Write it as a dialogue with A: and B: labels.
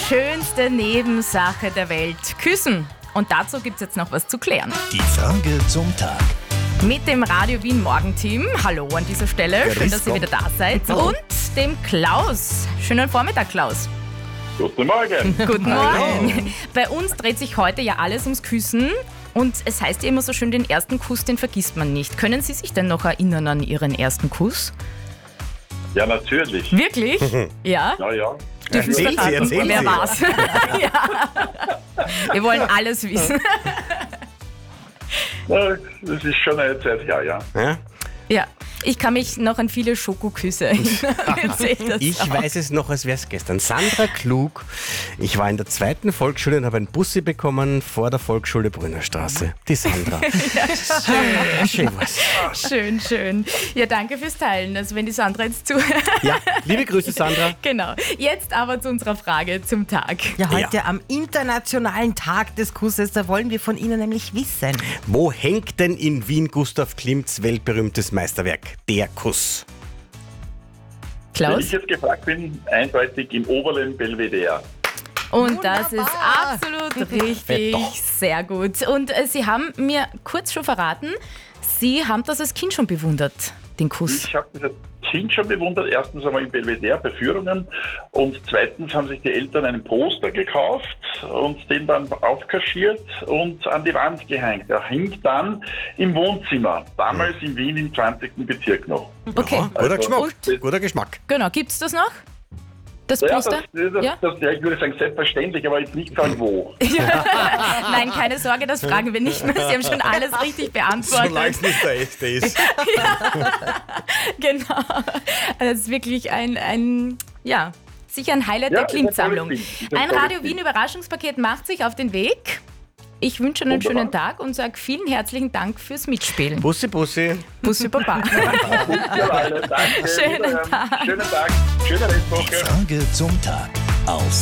A: schönste Nebensache der Welt. Küssen. Und dazu gibt es jetzt noch was zu klären.
B: Die Frage zum Tag.
A: Mit dem Radio Wien Morgenteam. Hallo an dieser Stelle. Schön, dass ihr wieder da seid. Und dem Klaus. Schönen Vormittag, Klaus.
C: Guten Morgen.
A: Guten Morgen. Bei uns dreht sich heute ja alles ums Küssen. Und es heißt ja immer so schön, den ersten Kuss, den vergisst man nicht. Können Sie sich denn noch erinnern an Ihren ersten Kuss?
C: Ja, natürlich.
A: Wirklich? Ja?
C: Ja.
A: Dürfen Sie
B: Erzählen Sie,
A: verraten,
B: erzählen
A: wer
B: Sie.
A: war's? Ja. Wir wollen alles wissen.
C: Das ist schon eine Zeit her, ja.
B: Ja?
A: Ja, ich kann mich noch an viele Schokoküsse erinnern.
B: Ich weiß es noch, als wäre es gestern. Sandra Klug. Ich war in der 2. Volksschule und habe einen Bussi bekommen vor der Volksschule Brünnerstraße. Die Sandra. Schön was.
A: Schön, schön. Ja, danke fürs Teilen. Also wenn die Sandra jetzt zuhört.
B: Ja, liebe Grüße, Sandra.
A: Genau. Jetzt aber zu unserer Frage zum Tag.
D: Ja, heute am Internationalen Tag des Kusses, da wollen wir von Ihnen nämlich wissen.
B: Wo hängt denn in Wien Gustav Klimts weltberühmtes Meisterwerk? Der Kuss.
C: Wenn
A: Klaus?
C: ich jetzt gefragt bin, eindeutig im Oberlen Belvedere.
A: Und das ist
D: Wunderbar.
A: absolut richtig.
B: Doch.
A: Sehr gut. Und Sie haben mir kurz schon verraten, Sie haben das als Kind schon bewundert, den Kuss.
C: Ich habe das als Kind schon bewundert. Erstens einmal im Belvedere bei Führungen und zweitens haben sich die Eltern einen Poster gekauft und den dann aufkaschiert und an die Wand gehängt. Er hing dann im Wohnzimmer, damals in Wien im 20. Bezirk noch.
A: Okay.
B: Ja, guter Geschmack.
A: Und?
B: Guter Geschmack.
A: Genau, gibt's das noch? Das
C: Ja,
A: Poster? Ja?
C: ja, ich würde sagen selbstverständlich, aber jetzt nicht sagen wo.
A: Nein, keine Sorge, das fragen wir nicht mehr. Sie haben schon alles richtig beantwortet.
B: Solange es nicht der echte ist.
A: Genau. Das ist wirklich sicher ein Highlight der
C: Ja,
A: Klimt-Sammlung.
C: ist ein tolles
A: Ein
C: Ding.
A: Radio Wien Überraschungspaket macht sich auf den Weg. Ich wünsche einen
C: Wunderbar.
A: schönen Tag und sage vielen herzlichen Dank fürs Mitspielen.
B: Bussi, Bussi.
A: Bussi Baba.
C: Ja, alle, danke.
A: Schönen
C: Wiederhören.
A: Tag.
C: Schönen Tag. Schöne Restwoche.
B: Frage zum Tag. Auf